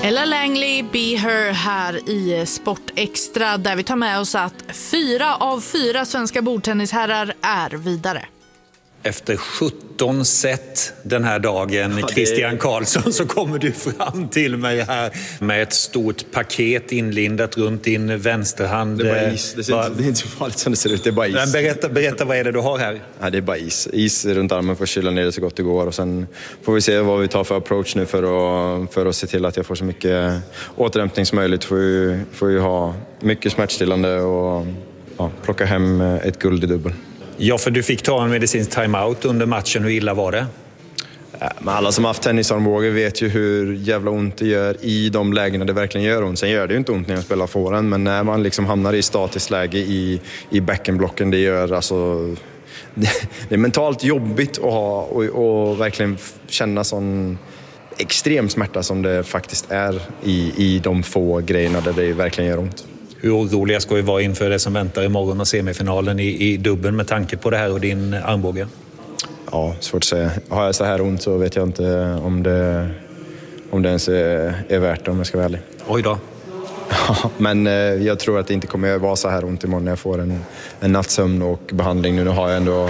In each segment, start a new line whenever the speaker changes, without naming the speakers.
Ella Langley, Be Her här i Sport Extra, där vi tar med oss att 4 av 4 svenska bordtennisherrar är vidare.
Efter 17 set den här dagen, Christian Karlsson, så kommer du fram till mig här med ett stort paket inlindat runt din vänsterhand.
Det är bara is. Det är inte så farligt som det ser ut, det är bara is.
Men berätta, vad är det du har här?
Ja, det är bara is. Is runt armen för att kyla ner det så gott det går. Och sen får vi se vad vi tar för approach nu för att se till att jag får så mycket återhämtning som möjligt. Får ju ha mycket smärtstillande och plocka hem ett guld i dubbel.
Ja, för du fick ta en medicinsk timeout under matchen. Hur illa var det?
Men alla som har haft tennisarmbåge vet ju hur jävla ont det gör i de lägena det verkligen gör ont. Sen gör det ju inte ont när jag spelar forehand, men när man liksom hamnar i statiskt läge i backenblocken, det gör alltså... Det är mentalt jobbigt att ha och verkligen känna sån extrem smärta som det faktiskt är i de få grejerna där det verkligen gör ont.
Hur oroliga ska vi vara inför det som väntar imorgon och semifinalen i dubbeln med tanke på det här och din armbåge?
Ja, svårt att säga. Har jag så här ont så vet jag inte om det ens är värt det, om jag ska vara ärlig.
Oj då.
Men jag tror att det inte kommer vara så här ont imorgon när jag får en nattsömn och behandling. Nu har jag ändå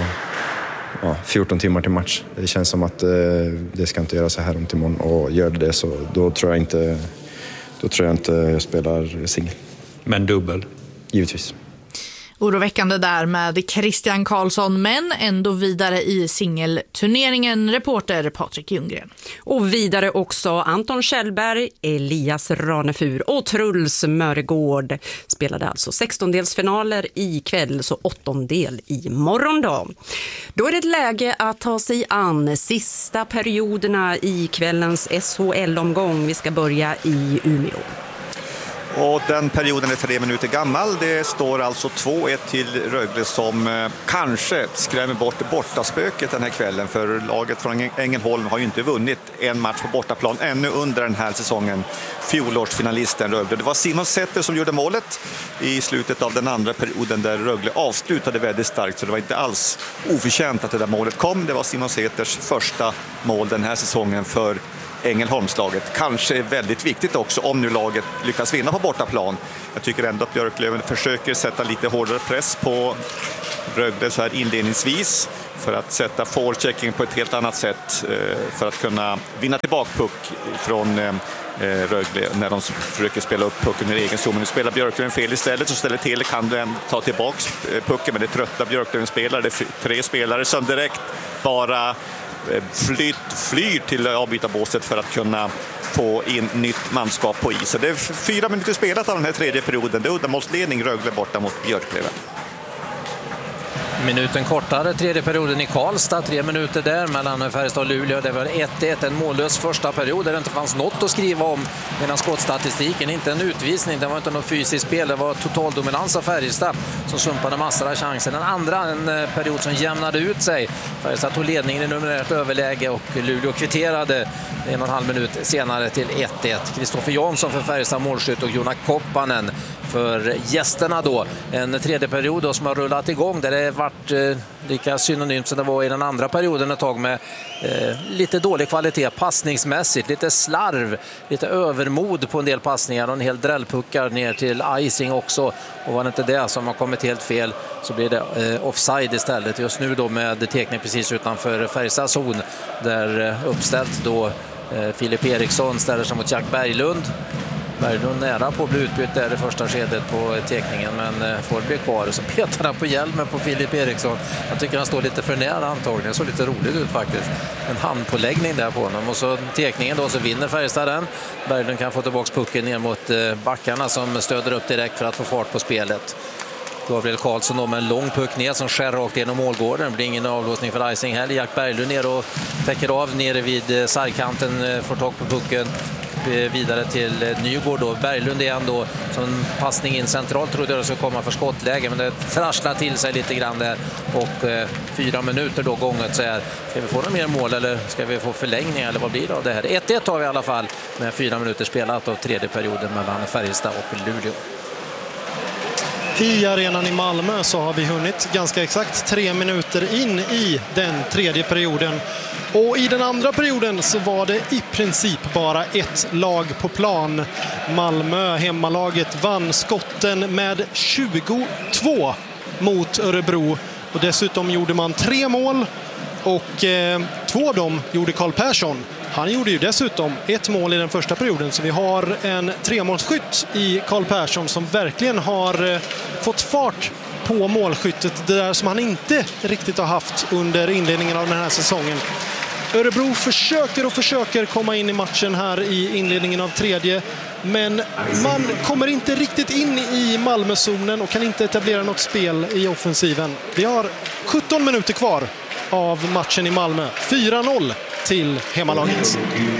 14 timmar till match. Det känns som att det ska inte göra så här ont imorgon, och gör det så då tror jag inte jag spelar singel.
Men dubbel?
Givetvis.
Oroväckande där med Christian Karlsson, men ändå vidare i singelturneringen, reporter Patrik Ljunggren.
Och vidare också Anton Kjellberg, Elias Ranefur och Truls Mörgård spelade alltså 16-delsfinaler i kväll, så 8-del i morgondag. Då är det ett läge att ta sig an sista perioderna i kvällens SHL-omgång. Vi ska börja i Umeå.
Och den perioden är 3 minuter gammal. Det står alltså 2-1 till Rögle, som kanske skrämmer bort bortaspöket den här kvällen. För laget från Ängelholm har ju inte vunnit en match på bortaplan ännu under den här säsongen. Fjolårsfinalisten Rögle. Det var Simon Sätter som gjorde målet i slutet av den andra perioden, där Rögle avslutade väldigt starkt. Så det var inte alls oförtjänt att det där målet kom. Det var Simon Säters första mål den här säsongen för Ängelholmslaget. Kanske är väldigt viktigt också om nu laget lyckas vinna på bortaplan. Jag tycker ändå att Björklöven försöker sätta lite hårdare press på Rögle så här inledningsvis, för att sätta forechecking på ett helt annat sätt, för att kunna vinna tillbaka puck från Rögle när de försöker spela upp pucken i egen zon. Nu spelar Björklöven fel istället, så ställer till kan den ta tillbaka pucken, men det är trötta Björklöven spelare. Det är 3 spelare som direkt bara flyr till avbytarbåset för att kunna få in nytt manskap på isen. Det är 4 minuter spelat av den här tredje perioden. Det är uddamålsledning Rögle borta mot Björklöven.
Minuten kortare, tredje perioden i Karlstad, 3 minuter där mellan Färjestad och Luleå. Det var 1-1, en mållös första period där det inte fanns något att skriva om, medan skottstatistiken, inte en utvisning, det var inte något fysiskt spel, det var total dominans av Färjestad som sumpade massor av chanser. Den andra, en period som jämnade ut sig. Färjestad tog ledningen i numerärt överläge och Luleå kvitterade 1,5 minut senare till 1-1. Kristoffer Jansson för Färjestad målskytt och Jonas Koppanen för gästerna då. En tredje period då som har rullat igång där det varit lika synonymt som det var i den andra perioden ett tag, med lite dålig kvalitet passningsmässigt, lite slarv, lite övermod på en del passningar och en hel drällpuckar ner till icing också. Och var det inte det som har kommit helt fel, så blir det offside istället. Just nu då med teknik precis utanför Färjestads zon, där uppställt då Filip Eriksson ställer sig mot Jack Berglund. Berglund nära på att bli utbytt där i första skedet på tekningen, men får bli kvar, och så petar han på hjälmen på Filip Eriksson. Jag tycker han står lite för nära antagligen, så lite roligt ut faktiskt. En handpåläggning där på honom, och så tekningen då, så vinner Färjestad den. Berglund kan få tillbaka pucken ner mot backarna som stöder upp direkt för att få fart på spelet. Gabriel Karlsson då med en lång puck ner som skär rakt genom målgården. Det blir ingen avlåsning för icing heller. Jack Berglund ner och täcker av nere vid sargkanten, får tag på pucken vidare till Nygård då. Berglund är ändå som passning in centralt, trodde jag det skulle komma för skottläge, men det trasslar till sig lite grann där, och 4 minuter då gånget så här. Ska vi få några mer mål eller ska vi få förlängning, eller vad blir det av det här? 1-1 har vi i alla fall med 4 minuter spelat av tredje perioden mellan Färjestad och Luleå.
I arenan i Malmö så har vi hunnit ganska exakt 3 minuter in i den tredje perioden. Och i den andra perioden så var det i princip bara ett lag på plan. Malmö, hemmalaget, vann skotten med 22 mot Örebro. Och dessutom gjorde man 3 mål och 2 av dem gjorde Karl Persson. Han gjorde ju dessutom 1 mål i den första perioden, så vi har en 3-målsskytt i Karl Persson som verkligen har fått fart på målskyttet, det där som han inte riktigt har haft under inledningen av den här säsongen. Örebro försöker komma in i matchen här i inledningen av tredje, men man kommer inte riktigt in i Malmözonen och kan inte etablera något spel i offensiven. Vi har 17 minuter kvar av matchen i Malmö. 4-0 till hemmalaget.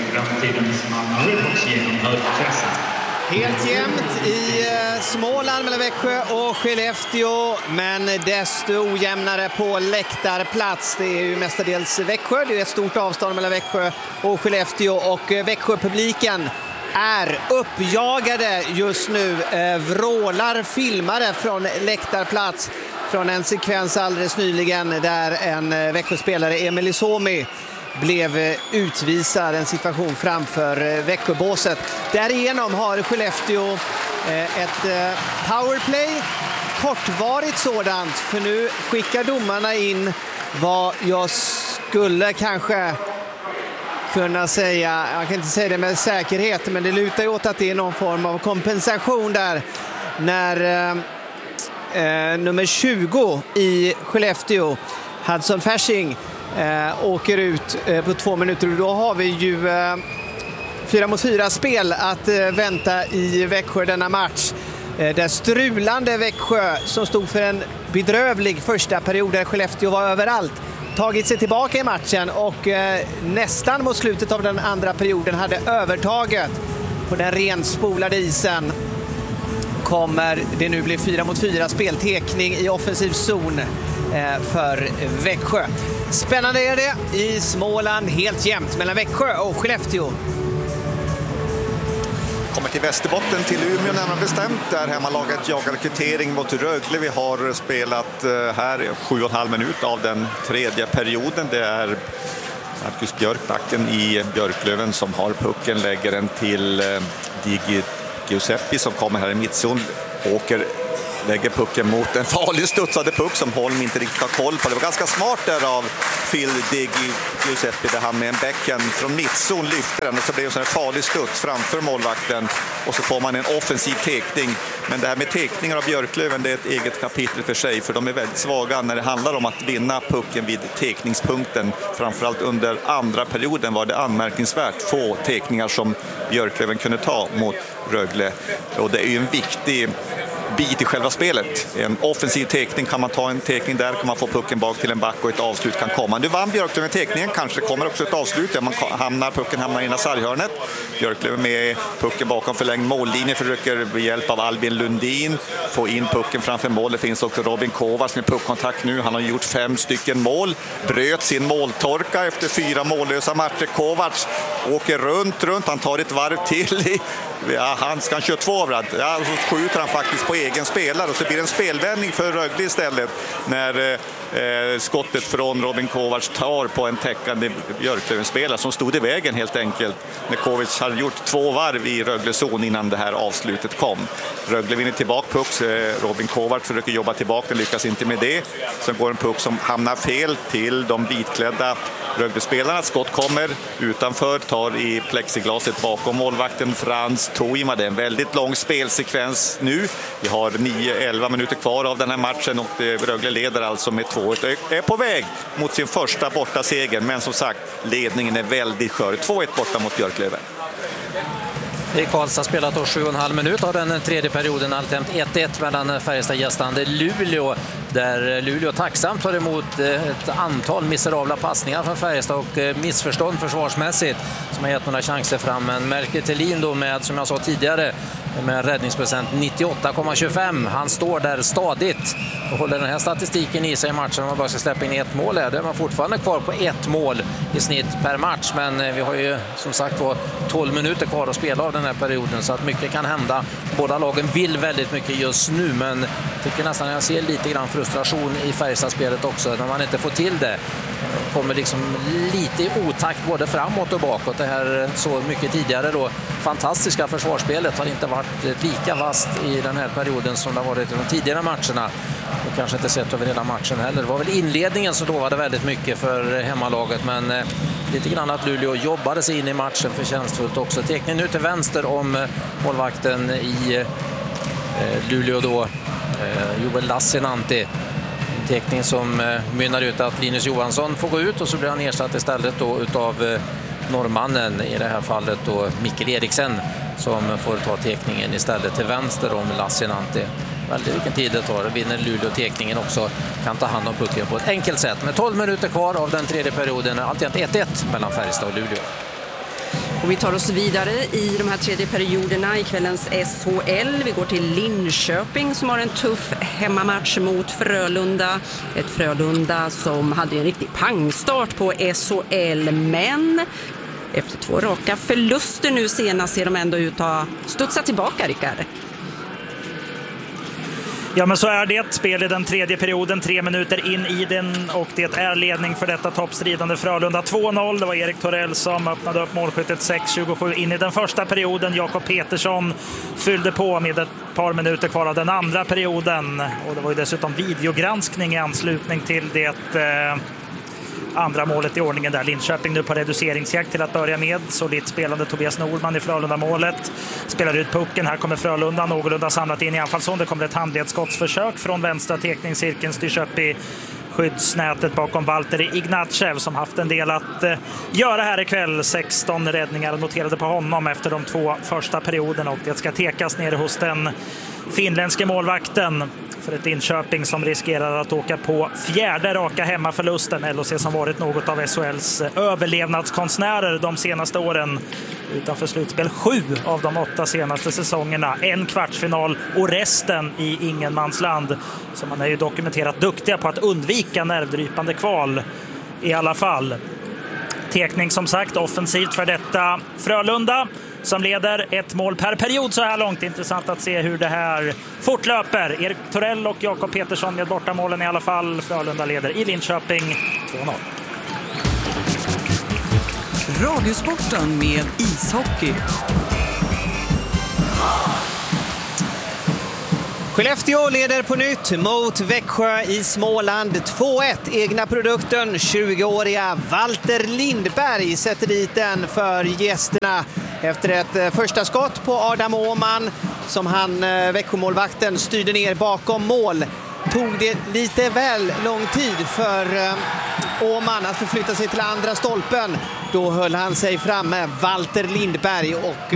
Helt jämnt i Småland mellan Växjö och Skellefteå, men desto ojämnare på läktarplats. Det är ju mestadels Växjö, det är ett stort avstånd mellan Växjö och Skellefteå, och Växjö-publiken är uppjagade just nu. Vrålar filmare från läktarplats från en sekvens alldeles nyligen där en Växjö-spelare, Emil Isomi, blev utvisad, en situation framför Växjöbåset. Därigenom har Skellefteå ett powerplay, kortvarigt sådant, för nu skickar domarna in vad jag skulle kanske kunna säga, jag kan inte säga det med säkerhet, men det lutar ju åt att det är någon form av kompensation där när nummer 20 i Skellefteå, Hudson Fasching, åker ut på 2 minuter, och då har vi ju 4-mot-4 spel att vänta i Växjö denna match. Det strulande Växjö som stod för en bedrövlig första period där Skellefteå var överallt, tagit sig tillbaka i matchen och nästan mot slutet av den andra perioden hade övertaget på den renspolade isen. Kommer det nu bli 4-mot-4 speltekning i offensiv zon för Växjö. Spännande är det i Småland, helt jämnt mellan Växjö och Skellefteå.
Kommer till Västerbotten, till Umeå närmare bestämt, där hemmalaget jagar kvittering mot Rögle. Vi har spelat här 7,5 minut av den tredje perioden. Det är Marcus Björkbacken i Björklöven som har pucken, lägger den till Digi Giuseppe som kommer här i mittzon, lägger pucken mot en farlig studsade puck som Holm inte riktigt har koll på. Det var ganska smart där av Phil Digi Giuseppe, där han med en backhand från mittzon lyfter den, och så blir det en sån här farlig studs framför målvakten, och så får man en offensiv tekning. Men det här med tekningar av Björklöven, det är ett eget kapitel för sig, för de är väldigt svaga när det handlar om att vinna pucken vid tekningspunkten. Framförallt under andra perioden var det anmärkningsvärt få tekningar som Björklöven kunde ta mot Rögle, och det är ju en viktig bit i själva spelet. En offensiv tekning, kan man ta en tekning där kan man få pucken bak till en back och ett avslut kan komma. Nu vann Björklöven tekningen, kanske kommer också ett avslut. Ja, pucken hamnar i sarghörnet. Björklöven med pucken bakom förlängd mållinje, försöker med hjälp av Albin Lundin få in pucken framför mål. Det finns också Robin Kovacs med puckkontakt nu. Han har gjort 5 stycken mål. Bröt sin måltorka efter 4 mållösa matcher. Kovacs åker runt. Han tar ett varv till. Han ska köra 2 överallt. Ja, så skjuter han faktiskt på egen spelare, och så blir det en spelvändning för Rögle istället när skottet från Robin Kovacs tar på en täckande Björklöven-spelare som stod i vägen helt enkelt, när Kovacs hade gjort 2 varv i Rögle-zon innan det här avslutet kom. Rögle vinner tillbaka puck, Robin Kovacs försöker jobba tillbaka, den lyckas inte med det. Sen går en puck som hamnar fel till de vitklädda Rögle-spelarna. Skott kommer utanför, tar i plexiglaset bakom målvakten Frans Toima. Det är en väldigt lång spelsekvens nu. Vi har 9-11 minuter kvar av den här matchen, och Rögle leder alltså med 2-1. Är på väg mot sin första bortaseger, men som sagt, ledningen är väldigt skör. 2-1 borta mot Björklöven.
I Karlstad spelat 7,5 minut av den tredje perioden, alltjämt 1-1 mellan Färjestad-gästande Luleå, där Luleå tacksamt tar emot ett antal miserabla passningar från Färjestad och missförstånd försvarsmässigt som har gett några chanser fram. Men Melker Thelin då med, som jag sa tidigare, med räddningsprocent 98,25. Han står där stadigt och håller den här statistiken i sig i matchen. Om man bara ska släppa in ett mål är man fortfarande kvar på ett mål i snitt per match. Men vi har ju som sagt 12 minuter kvar att spela av den här perioden, så att mycket kan hända. Båda lagen vill väldigt mycket just nu, men jag tycker nästan jag ser lite grann frustration i Färjestadspelet också när man inte får till det. Kommer liksom lite i otakt både framåt och bakåt. Det här så mycket tidigare då fantastiska försvarsspelet har inte varit lika vast i den här perioden som det har varit i de tidigare matcherna. Och kanske inte sett över hela matchen heller. Det var väl inledningen som lovade väldigt mycket för hemmalaget, men lite grann att Luleå jobbade sig in i matchen förtjänstfullt också. Tekning nu till vänster om målvakten i Luleå då, Joel Lassinantti. Tekning som mynnar ut att Linus Johansson får gå ut, och så blir han ersatt istället då utav norrmannen, i det här fallet då Mikkel Eriksen, som får ta tekningen istället till vänster om Lassinantti. Väldigt vilken tid det tar. Vinner Luleå tekningen också, kan ta hand om pucken på ett enkelt sätt. Med 12 minuter kvar av den tredje perioden är alltid 1-1 mellan Färjestad och Luleå.
Och vi tar oss vidare i de här tredje perioderna i kvällens SHL. Vi går till Linköping som har en tuff hemmamatch mot Frölunda. Ett Frölunda som hade en riktig pangstart på SHL, men efter 2 raka förluster nu senast ser de ändå ut att studsa tillbaka, Rickard.
Ja, men så är det. Spel i den tredje perioden, 3 minuter in i den, och det är ledning för detta toppstridande Frölunda. 2-0, det var Erik Torell som öppnade upp målskyttet 6:27 in i den första perioden. Jakob Petersson fyllde på med ett par minuter kvar av den andra perioden, och det var ju dessutom videogranskning i anslutning till det andra målet i ordningen där. Linköping nu på reduceringsjakt till att börja med. Solitt spelande Tobias Norman i Frölunda-målet. Spelar ut pucken. Här kommer Frölunda någorlunda samlat in i anfallszon. Det kommer ett handledsskottsförsök från vänstra tekningscirkeln. Styrs upp i skyddsnätet bakom Valtteri Ignatjev som haft en del att göra här ikväll. 16 räddningar noterade på honom efter de 2 första perioderna, och det ska tekas ner hos den finländske målvakten för ett Linköping som riskerar att åka på 4:e raka hemmaförlusten. LHC som varit något av SHLs överlevnadskonstnärer de senaste åren. Utanför slutspel 7 av de 8 senaste säsongerna. En kvartsfinal och resten i ingenmansland. Så man är ju dokumenterat duktiga på att undvika nervdrypande kval i alla fall. Tekning som sagt offensivt för detta Frölunda som leder 1 mål per period så här långt. Intressant att se hur det här fortlöper. Erik Torell och Jakob Petersson med bortamålen i alla fall. Frölunda leder i Linköping 2-0.
Radiosporten med ishockey.
Skellefteå leder på nytt mot Växjö i Småland 2-1. Egna produkten 20-åriga Walter Lindberg sätter dit den för gästerna efter ett första skott på Adam Åhman som Växjömålvakten styrde ner bakom mål. Tog det lite väl lång tid för Åhman att förflytta sig till andra stolpen. Då höll han sig framme, Walter Lindberg, och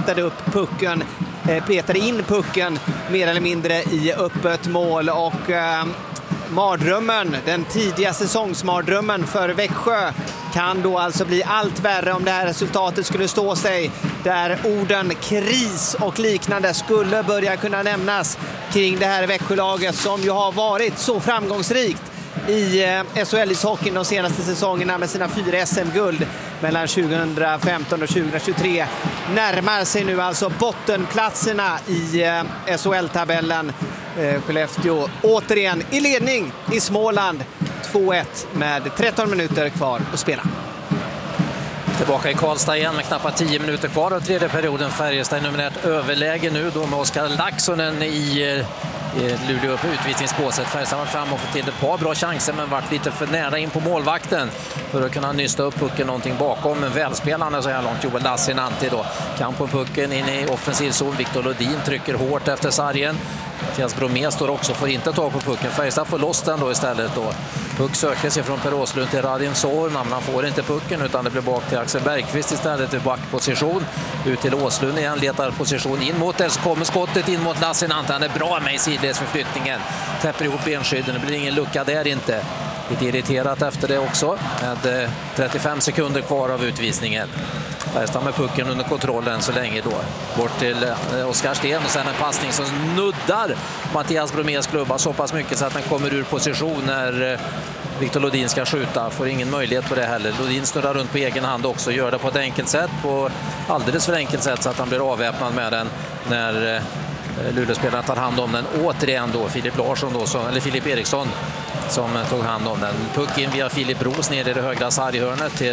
petade in pucken mer eller mindre i öppet mål. Och mardrömmen, den tidiga säsongsmardrömmen för Växjö kan då alltså bli allt värre om det här resultatet skulle stå sig, där orden kris och liknande skulle börja kunna nämnas kring det här Växjölaget som ju har varit så framgångsrikt i SHL-ishockeyn de senaste säsongerna med sina 4 SM-guld mellan 2015 och 2023. Närmar sig nu alltså bottenplatserna i SHL-tabellen. Skellefteå återigen i ledning i Småland 2-1 med 13 minuter kvar att spela.
Tillbaka i Karlstad igen med knappt 10 minuter kvar av tredje perioden. Färjestad numerärt överläge nu då med Oskar Laxonen i Luleå på utvisningsbåset. Färjestad var fram och fått till ett par bra chanser men varit lite för nära in på målvakten för att kunna nysta upp pucken någonting bakom. Men välspelande så här långt Joel Lassinantti då. Kamp på pucken in i offensiv zon. Viktor Lodin trycker hårt efter sargen. Mattias Bromé står också, får inte ta på pucken. Färjestad får loss den då istället då. Puck söker sig från Per Åslund till Radim Sorna, men han får inte pucken utan det blir bak till Axel Bergqvist istället i backposition. Ut till Åslund igen, letar position in mot det, så kommer skottet in mot Lassinantti. Han är bra med i sidledsförflyttningen. Täpper ihop benskydden, det blir ingen lucka där inte. lite irriterat efter det också, med 35 sekunder kvar av utvisningen. Färjestad med pucken under kontrollen så länge då. Bort till Oskar Sten och sen en passning som nuddar Mattias Bromés klubba så pass mycket så att den kommer ur position när Victor Lodin ska skjuta. Får ingen möjlighet på det heller. Lodin snurrar runt på egen hand också. Gör det på ett enkelt sätt, på alldeles för enkelt sätt så att han blir avväpnad med den när Luleå-spelarna tar hand om den. Återigen då Filip Eriksson som tog hand om den. Puck in via Filip Roos ner i det högra sarghörnet till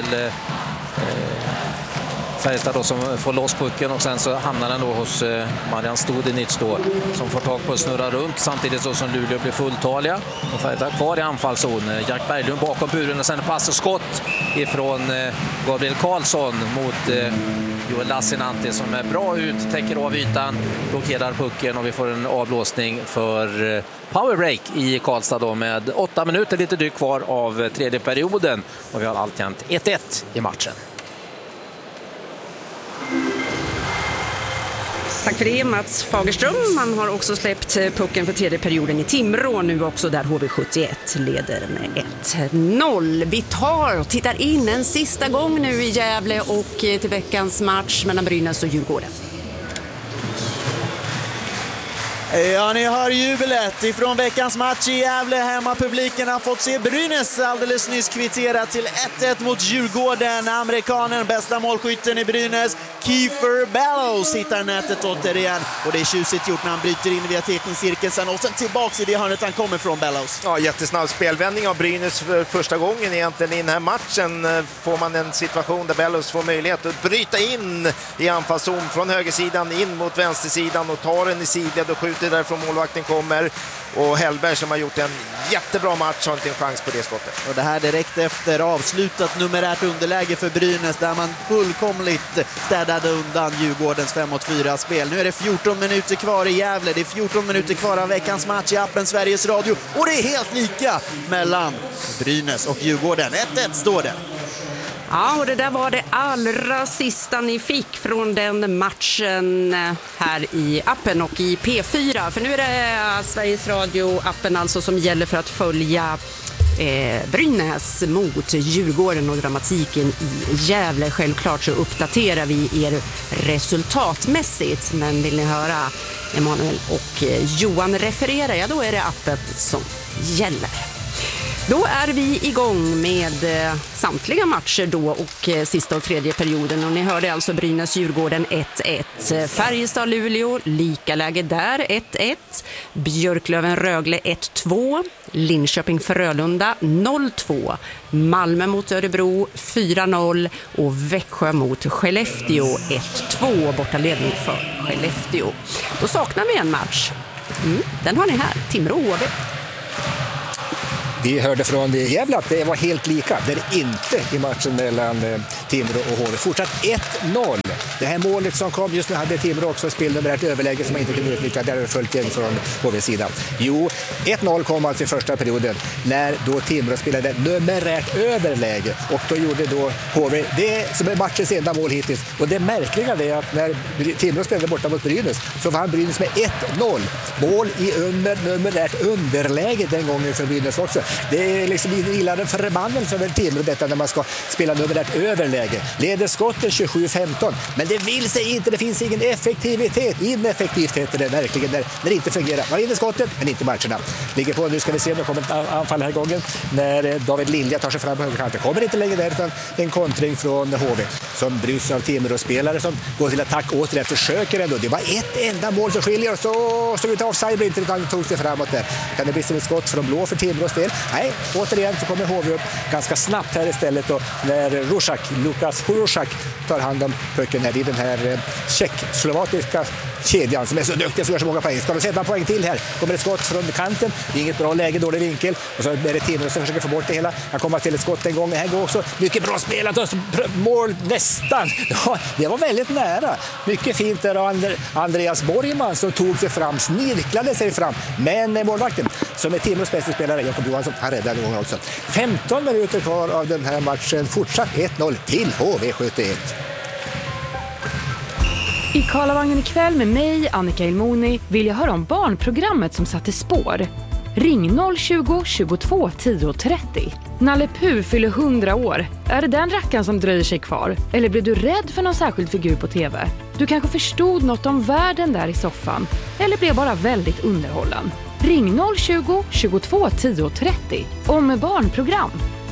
Färjestad då, som får loss pucken och sen så hamnar den då hos Marian Studenic då, som får tag på att snurra runt samtidigt så som Luleå blir fulltaliga. Och Färjestad kvar i anfallszon. Jack Berglund bakom buren och sen pass och skott ifrån Gabriel Karlsson mot Joel Lassinantti som är bra ut, täcker av ytan, blockerar pucken och vi får en avblåsning för powerbreak i Karlstad då med 8 minuter lite drygt kvar av tredje perioden och vi har alltjämt 1-1 i matchen.
Tack för det, Mats Fagerström. Man har också släppt pucken för tredje perioden i Timrå nu också, där HV71 leder med 1-0. Vi tittar in en sista gång nu i Gävle och till veckans match mellan Brynäs och Djurgården.
Ja, ni hör jublet ifrån veckans match i Gävle. Hemmapubliken har fått se Brynäs alldeles nyss kvittera till 1-1 mot Djurgården. Amerikanen, bästa målskytten i Brynäs, Kiefer Bellows, hittar nätet återigen. Och det är tjusigt gjort när han bryter in via teckningscirkeln sen och sen tillbaka i det hörnet han kommer från, Bellows.
Ja, jättesnabb spelvändning av Brynäs för första gången egentligen i den här matchen. Får man en situation där Bellows får möjlighet att bryta in i anfallszon från högersidan in mot vänstersidan och tar den i sidled och skjuter därifrån målvakten kommer. Och Hellberg som har gjort en jättebra match har inte en chans på det skottet.
Och det här direkt efter avslutat numerärt underläge för Brynäs där man fullkomligt städade undan Djurgårdens 5-4-spel. Nu är det 14 minuter kvar i Gävle. Det är 14 minuter kvar av veckans match i appen Sveriges Radio. Och det är helt lika mellan Brynäs och Djurgården. 1-1 står det.
Ja, och det där var det allra sista ni fick från den matchen här i appen och i P4. För nu är det Sveriges Radio-appen alltså som gäller för att följa Brynäs mot Djurgården och dramatiken i Gävle. Självklart så uppdaterar vi er resultatmässigt, men vill ni höra Emanuel och Johan referera, ja då är det appen som gäller. Då är vi igång med samtliga matcher då och sista och tredje perioden. Och ni hörde alltså Brynäs-Djurgården 1-1. Färjestad-Luleå, lika läge där 1-1. Björklöven-Rögle 1-2. Linköping-Frölunda 0-2. Malmö mot Örebro 4-0. Och Växjö mot Skellefteå 1-2. Bortaledning för Skellefteå. Då saknar vi en match. Den har ni här, Timrå-HV.
Vi hörde från Gävle att det var helt lika. Det är inte i matchen mellan Timrå och HV. Fortsatt 1-0. Det här målet som kom just nu hade Timrå också spelnummer ett överläge som man inte kunde utnyttja. Där är det fullt igen från HV-sidan. Jo, 1-0 kom alltså i första perioden när då Timrå spelade numerärt överläge. Och då gjorde då HV det som är matchens enda mål hittills. Och det märkliga är att när Timrå spelade borta mot Brynäs så vann Brynäs med 1-0. Mål i numerärt underläge den gången för Brynäs också. Det är liksom gillar en förbannelse över Timrå detta när man ska spela numerärt överläge. Leder skotten 27-15. Men det vill sig inte, det finns ingen effektivitet. Ineffektivt heter det verkligen när det inte fungerar. Man vinner skottet, men inte matcherna. Ligger på, nu ska vi se om det kommer ett anfall här gången. När David Lilja tar sig fram på högerkanten. Kommer inte längre där utan en kontring från HV. Som bryts av Timrå-spelare som går till attack återigen. Försöker ändå. Det var ett enda mål som skiljer och så såg ut offside inte utan tog sig framåt där. Kan det bli som ett skott från blå för Timrås del? Nej, återigen så kommer HV upp ganska snabbt här istället då, när Lukas Hrušák tar hand om pucken här i den här tjeck-slovakiska kedjan som är så duktig för att så många poäng. Ska de sätta en poäng till här? Kommer ett skott från kanten. Inget bra läge, dålig vinkel. Och så är det Timrå som försöker få bort det hela. Han kommer till ett skott en gång. Här går också mycket bra spelat och mål nästan. Ja, det var väldigt nära. Mycket fint där av Andreas Borgman som tog sig fram, snirklade sig fram. Men målvakten som är Timrås bästa spelare, Jakob Johansson, han räddade gången också. 15 minuter kvar av den här matchen. Fortsatt 1-0 till HV71.
I Karlavagnen ikväll med mig, Annika Ilmoni, vill jag höra om barnprogrammet som satte spår. Ring 020-22 10 30. Nalle Puh fyller 100 år. Är det den rackaren som dröjer sig kvar? Eller blir du rädd för någon särskild figur på TV? Du kanske förstod något om världen där i soffan. Eller blev bara väldigt underhållen. Ring 020-22 10 30. Om barnprogram.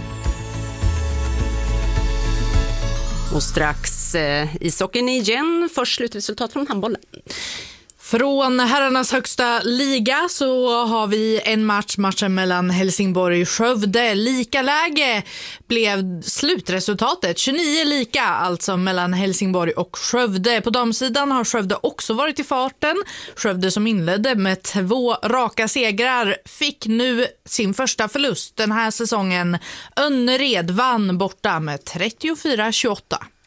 Och strax ishockeyn igen. Först slutresultat från handbollen.
Från herrarnas högsta liga så har vi en matchen mellan Helsingborg och Skövde. Lika läge blev slutresultatet. 29 lika alltså mellan Helsingborg och Skövde. På damsidan har Skövde också varit i farten. Skövde som inledde med 2 raka segrar fick nu sin första förlust den här säsongen. Önnered vann borta med 34-28.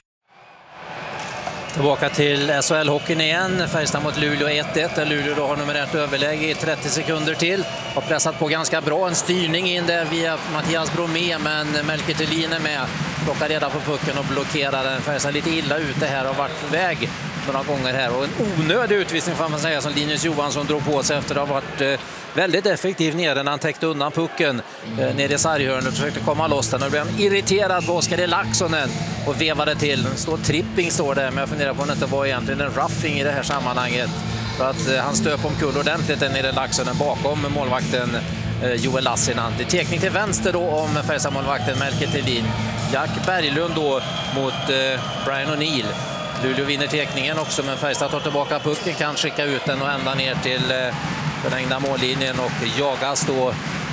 Tillbaka till SHL-hockeyn igen. Färjestad mot Luleå 1-1. Där Luleå då har nummer 1 överläge i 30 sekunder till. Har pressat på ganska bra. En styrning in där via Mattias Bromé. Men Melker Thelin är med. Plockar reda på pucken och blockerar den. Färjestad lite illa ute här. Har varit på väg några gånger här. Och en onödig utvisning får man säga som Linus Johansson drog på sig efter att ha varit väldigt effektiv nere när han täckte undan pucken nere i sarghörnet och försökte komma loss den. Och blev han irriterad på Oskar Laxonen och vevade till. Tripping står det, men jag funderar på om det inte var egentligen en roughing i det här sammanhanget. För att han stöp omkull ordentligt nere i Laxonen bakom målvakten Joel Lassinan. Det är teknik till vänster då om Färjestad-målvakten Melker Thelin. Jack Berglund då mot Brian O'Neill. Luleå vinner tekningen också, men Färjestad tar tillbaka pucken, kan skicka ut den och ända ner till förlängda mållinjen och jagas då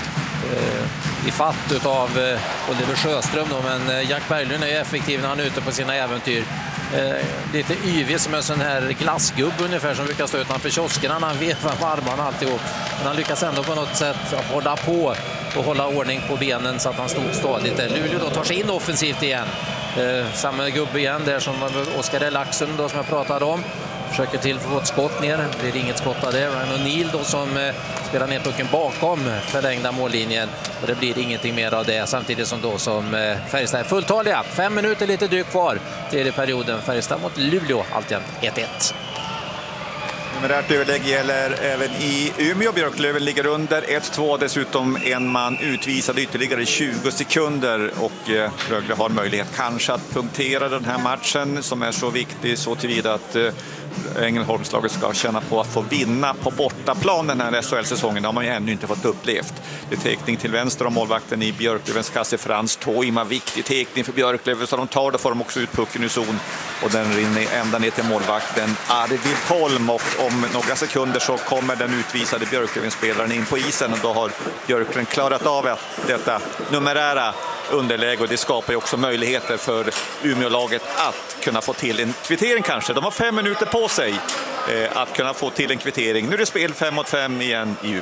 i fatt av Oliver Sjöström då, men Jack Berglund är effektiv när han är ute på sina äventyr. Lite yvig som en sån här glassgubb ungefär som brukar stå utanför kioskerna när han vevar med armarna alltihop. Men han lyckas ändå på något sätt hålla på och hålla ordning på benen så att han stod stadigt där. Luleå då tar sig in offensivt igen. Samma gubbe igen där som Oskar Laxon då som jag pratade om. Försöker till för att få ett skott ner. Det blir inget skott av det. Ryan O'Neill då som spelar ner pucken bakom förlängda mållinjen. Och det blir ingenting mer av det. Samtidigt som då som Färjestad är fulltaliga. 5 minuter lite drygt kvar till perioden. Färjestad mot Luleå. Alltjämt 1-1.
Numerärt överlägg gäller även i Umeå. Björklöven ligger under 1-2. Dessutom en man utvisad ytterligare 20 sekunder. Och Rögle har möjlighet kanske att punktera den här matchen som är så viktig så tillvida att Ängelholmslaget ska känna på att få vinna på bortaplan den här SHL-säsongen. Det har man ju ännu inte fått upplevt. Det är tekning till vänster om målvakten i Björklövens kasse Frans Toima. Viktig tekning för Björklöven så de tar det, får de också ut pucken ur zon och den rinner ända ner till målvakten Arvid Holm och om några sekunder så kommer den utvisade Björklöven-spelaren in på isen och då har Björklöven klarat av detta numerära underläge och det skapar ju också möjligheter för Umeå-laget att kunna få till en kvittering kanske. De har 5 minuter på sig att kunna få till en kvittering. Nu är det spel 5-5 igen i Umeå.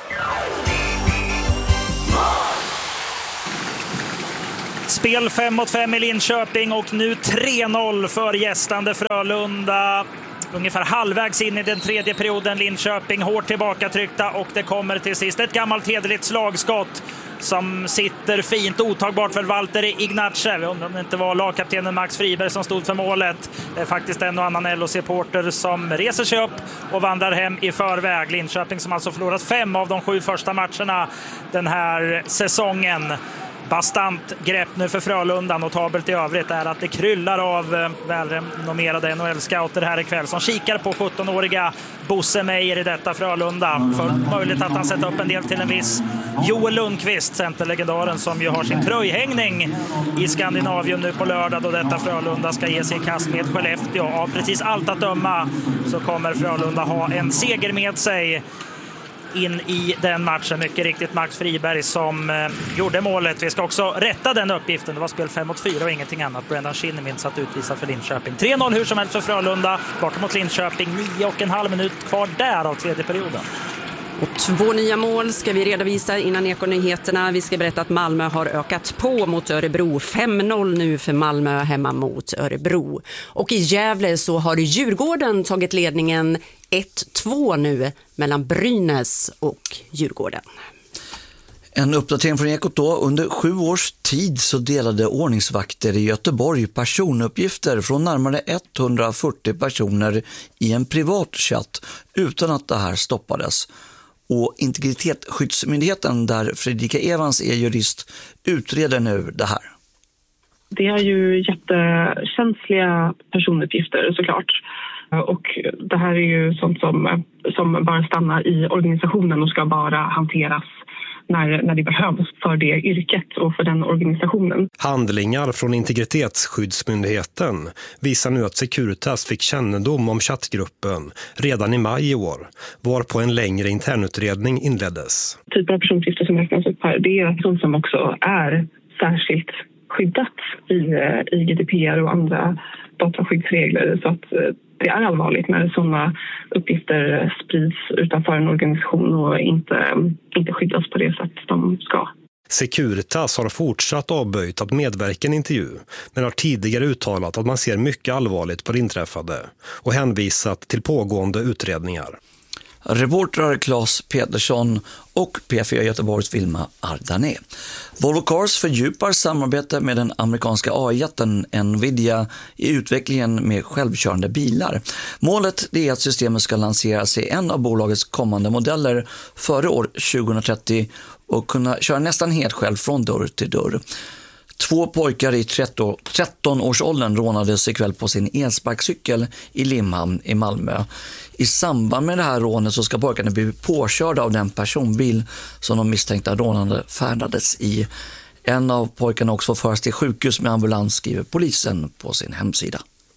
Spel 5-5 i Linköping och nu 3-0 för gästande Frölunda. Ungefär halvvägs in i den tredje perioden. Linköping hårt tillbakatryckta och det kommer till sist ett gammalt hederligt slagskott som sitter fint, otagbart för Valtteri Ignacev. Jag undrar om det inte var lagkaptenen Max Friberg som stod för målet. Det är faktiskt en och annan LHC-supporter som reser sig upp och vandrar hem i förväg. Linköping som alltså förlorat 5 av de 7 första matcherna den här säsongen. Bastant grepp nu för Frölunda. Notabelt i övrigt är att det kryllar av välrenommerade NHL-scouter här ikväll som kikar på 17-åriga Bosse Meijer i detta Frölunda. För möjligt att han sätter upp en del till en viss Joel Lundqvist, centerlegendaren som ju har sin tröjhängning i Skandinavien nu på lördag då detta Frölunda ska ge sig i kast med Skellefteå. Av precis allt att döma så kommer Frölunda ha en seger med sig in i den matchen. Mycket riktigt Max Friberg som gjorde målet. Vi ska också rätta den uppgiften. Det var spel 5-4 och ingenting annat. Brendan Shinnimin satt utvisad för Linköping. 3-0 hur som helst för Frölunda. Bort mot Linköping. 9,5 minut kvar där av tredje perioden.
Och 2 nya mål ska vi redovisa innan Ekonyheterna. Vi ska berätta att Malmö har ökat på mot Örebro. 5-0 nu för Malmö hemma mot Örebro. Och i Gävle så har Djurgården tagit ledningen 1-2 nu mellan Brynäs och Djurgården.
En uppdatering från Ekot då. Under 7 års tid så delade ordningsvakter i Göteborg personuppgifter från närmare 140 personer i en privat chatt utan att det här stoppades. och Integritetsskyddsmyndigheten, där Fredrika Evans är jurist, utreder nu det här.
Det är ju jättekänsliga personuppgifter såklart. Och det här är ju sånt som bara stannar i organisationen och ska bara hanteras när det behövs för det yrket och för den organisationen.
Handlingar från Integritetsskyddsmyndigheten visar nu att Securitas fick kännedom om chattgruppen redan i maj i år, varpå en längre internutredning inleddes.
Typer av personuppgifter som räknas upp här, det är sånt som också är särskilt skyddat i GDPR och andra dataskyddsregler, så att det är allvarligt när sådana uppgifter sprids utanför en organisation och inte skyddas på det sätt de ska.
Securitas har fortsatt avböjt att medverka i en intervju, men har tidigare uttalat att man ser mycket allvarligt på det inträffade och hänvisat till pågående utredningar.
Reportrar Claes Petersson och P4 Göteborgs Vilma Ardané. Volvo Cars fördjupar samarbete med den amerikanska AI-jätten Nvidia i utvecklingen med självkörande bilar. Målet är att systemet ska lanseras i en av bolagets kommande modeller före år 2030 och kunna köra nästan helt själv från dörr till dörr. 2 pojkar i 13-årsåldern rånades ikväll på sin elsparkcykel i Limhamn i Malmö. I samband med det här rånet så ska pojkarna bli påkörda av den personbil som de misstänkta rånande färdades i. En av pojkarna också förs till sjukhus med ambulans, skriver polisen på sin hemsida.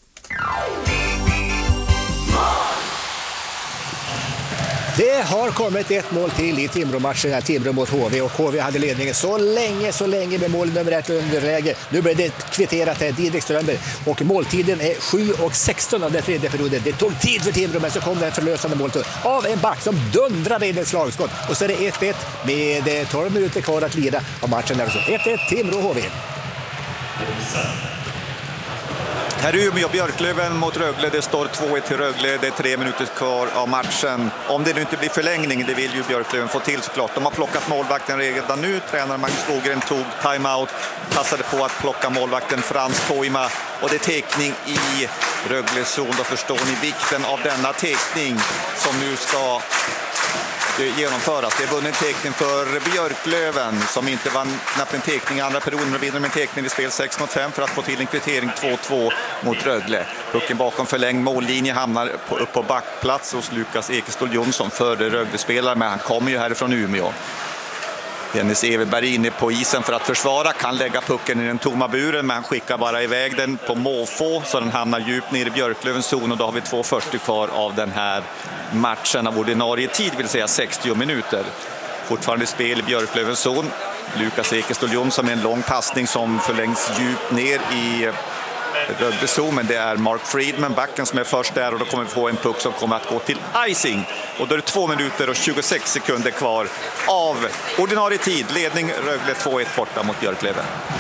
Det har kommit ett mål till i Timrå-matchen, Timrå mot HV, och HV hade ledningen så länge med mål nummer 1 underläge. Nu blir det kvitterat här, Didrik Strömberg, och måltiden är 7:16 av den tredje perioden. Det tog tid för Timrå, men så kom det en förlösande mål av en back som dundrade in ett slagskott, och så är det 1-1 med 12 minuter kvar att lida av matchen. Alltså 1-1 Timrå-HV.
Här är Umeå Björklöven mot Rögle. Det står 2-1 till Rögle. Det är 3 minuter kvar av matchen. Om det nu inte blir förlängning, det vill ju Björklöven få till såklart. De har plockat målvakten redan nu. Tränaren Magnus Skogren tog timeout, passade på att plocka målvakten Frans Toima. Och det är tekning i Rögles zon. Då förstår ni vikten av denna tekning som nu ska genomföras. Det är vunnen tekning för Björklöven som inte vann knappt en tekning i andra perioden, och vinner med en tekning i spel 6-5 för att få till en kvittering 2-2 mot Rögle. Pucken bakom förlängd mållinje hamnar upp på backplats hos Lukas Ekestål Jonsson, före Rögle-spelare, men han kommer ju härifrån Umeå. Dennis Everberg inne på isen för att försvara, kan lägga pucken i den tomma buren, men han skickar bara iväg den på måfå så den hamnar djupt ner i Björklövens zon, och då har vi 2:40 kvar av den här matchen av ordinarie tid, vill säga 60 minuter. Fortfarande spel i Björklövens zon. Lukas Ekestål Jonsson med en lång passning som förlängs djupt ner i Rögle, men det är Mark Friedman, backen, som är först där, och då kommer vi få en puck som kommer att gå till icing. Och då är det 2 minuter och 26 sekunder kvar av ordinarie tid. Ledning Rögle 2-1 borta mot Björklöven.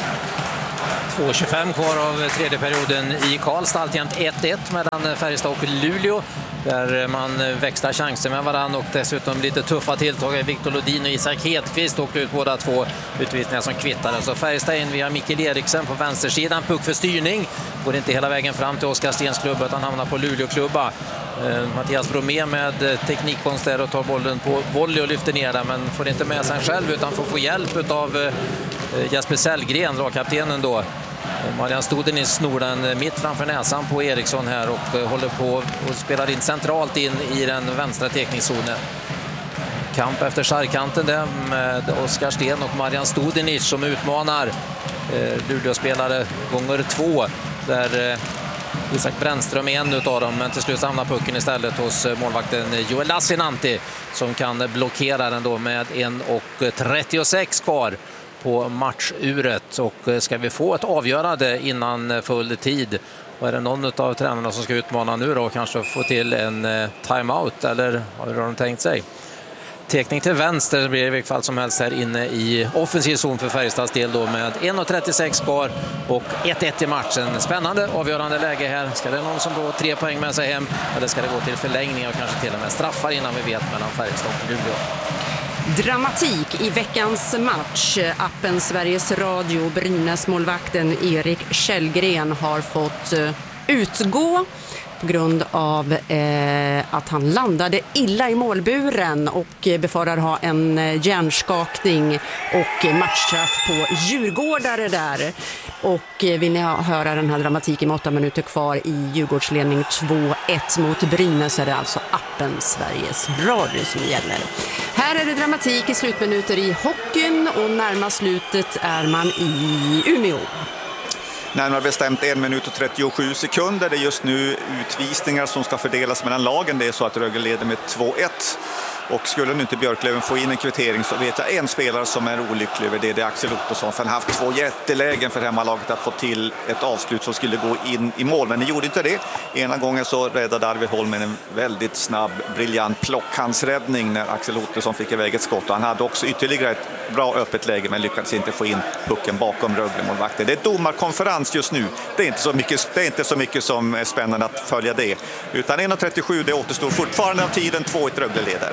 2:25 kvar av tredje perioden i Karlstad. Alltjämt 1-1 mellan Färjestad och Luleå, där man växlar chanser med varann, och dessutom lite tuffa tilltag. Viktor Lodin och Isak Hedqvist åkte ut båda två, utvisningar som kvittade. Så Färjestad in via Mikael Eriksen på vänstersidan. Puck för styrning. Går inte hela vägen fram till Oskar Stens klubb, utan hamnar på Luleå-klubba. Mattias Bromé med teknikkonst där och tar bollen på volley och lyfter ner den, men får inte med sig själv utan får få hjälp av Jesper Sellgren, lagkaptenen då. Marian Studenic snor den mitt framför näsan på Eriksson här och håller på och spelar in centralt in i den vänstra tekningszonen. Kamp efter sargkanten där med Oskar Sten och Marian Studenic som utmanar Luleå-spelare gånger 2, där Isak Brännström är en av dem, men till slut hamnar pucken istället hos målvakten Joel Lassinantti som kan blockera den då med 1:36 kvar på matchuret. Och ska vi få ett avgörande innan full tid, och är det någon av tränarna som ska utmana nu då, kanske få till en timeout, eller har de tänkt sig? Tekning till vänster blir i vilket fall som helst här inne i offensiv zon för Färjestads del då, med 1:36 kvar och 1-1 i matchen. Spännande, avgörande läge här. Ska det någon som får 3 poäng med sig hem, eller ska det gå till förlängning och kanske till och med straffar innan vi vet mellan Färjestad och Luleå?
Dramatik i veckans match. Appen Sveriges Radio, Brynäs målvakten Erik Källgren har fått utgå. på grund av att han landade illa i målburen och befarar ha en hjärnskakning och matchstraff på djurgårdare där. Och vill ni höra den här dramatiken med 8 minuter kvar i Djurgårdsledning 2-1 mot Brynäs, så är det alltså appen Sveriges Radio som gäller. Här är det dramatik i slutminuter i hockeyn och närmast slutet är man i Umeå.
Närmare bestämt 1 minut och 37 sekunder. Det är just nu utvisningar som ska fördelas mellan lagen. Det är så att Rögle leder med 2-1. Och skulle nu inte Björklöven få in en kvittering så vet jag en spelare som är olycklig över det. Det är Axel Ottosson. För han har haft 2 jättelägen för hemmalaget att få till ett avslut som skulle gå in i mål. Men det gjorde inte det. Ena gången så räddade Arvid Holm med en väldigt snabb, briljant plockhandsräddning när Axel Ottosson fick iväg ett skott. Och han hade också ytterligare ett bra öppet läge men lyckades inte få in pucken bakom Rögle-målvakten. Det är domarkonferens just nu. Det är inte så mycket som är spännande att följa det. Utan 1.37, det återstår fortfarande av tiden. 2-1 Rögle leder.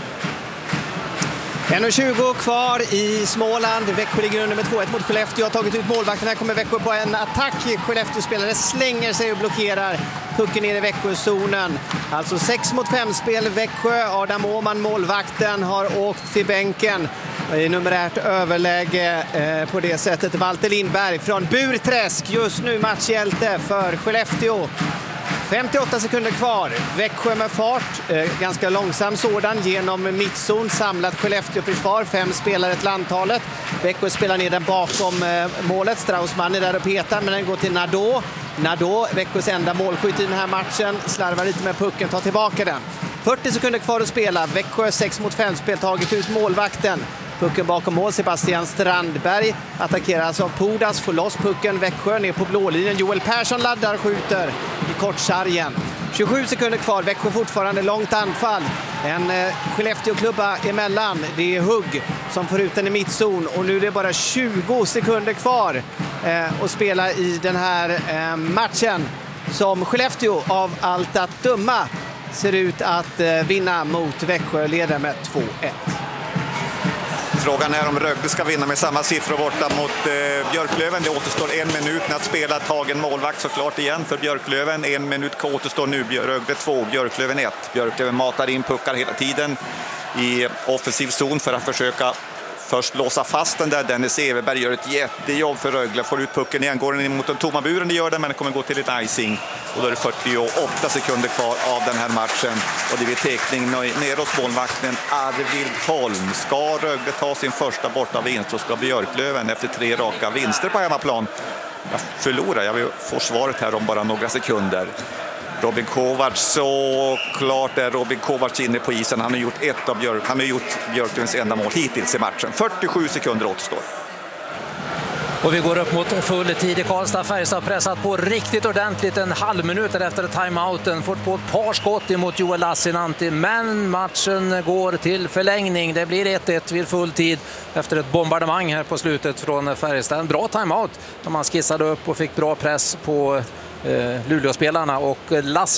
1.20 kvar i Småland. Växjö ligger under med 2-1 mot Skellefteå. Har tagit ut målvakten. Här kommer Växjö på en attack. Skellefteå-spelare slänger sig och blockerar pucken ner i Växjö-zonen. Alltså 6-mot-5-spel Växjö. Adam Åman, målvakten, har åkt till bänken. I numerärt överläge på det sättet. Walter Lindberg från Burträsk. Just nu matchhjälte för Skellefteå. 58 sekunder kvar. Växjö med fart. Ganska långsam sådan genom mittzon. Samlat Skellefteå-försvar. 5 spelare till antalet. Växjö spelar ner den bakom målet. Straussman är där och petar, men den går till Nadeau. Växjös enda målskytt i den här matchen. Slarvar lite med pucken, tar tillbaka den. 40 sekunder kvar att spela. Växjö 6-mot-5-spel, tagit ut målvakten. Pucken bakom mål, Sebastian Strandberg attackeras av Pudas, får loss pucken, Växjö ner på blålinjen. Joel Persson laddar, skjuter i kortsargen. 27 sekunder kvar, Växjö fortfarande långt anfall. En Skellefteå-klubba emellan, det är Hugg som får ut den i mittzon. Och nu är det bara 20 sekunder kvar att spela i den här matchen som Skellefteå av allt att döma ser ut att vinna mot Växjö, leder med 2-1.
Frågan är om Rögle ska vinna med samma siffror borta mot Björklöven. Det återstår 1 minut att spela, tagen målvakt såklart igen för Björklöven. 1 minut återstår nu, Rögle 2, Björklöven 1. Björklöven matar in puckar hela tiden i offensiv zon för att försöka först låsa fast den där. Dennis Everberg gör ett jättejobb för Rögle. Får ut pucken igen, går den in mot den tomma buren, det gör den, men det kommer gå till ett icing. Och då är det 48 sekunder kvar av den här matchen. Och det blir tekning ner hos målvakten Arvid Holm. Ska Rögle ta sin första borta vinst så ska Björklöven efter 3 raka vinster på hemmaplan förlora. Jag får svaret här om bara några sekunder. Robin Kovacs, så klart är Robin Kovacs inne på isen. Han har gjort Björklövens enda mål hittills i matchen. 47 sekunder återstår.
Och vi går upp mot full tid i Karlstad. Färjestad pressat på riktigt ordentligt en halv minut efter timeouten. Fått på ett par skott emot Joel Lassinantti. Men matchen går till förlängning. Det blir 1-1 vid full tid efter ett bombardemang här på slutet från Färjestad. En bra timeout. Man skissade upp och fick bra press på Luleå-spelarna. Och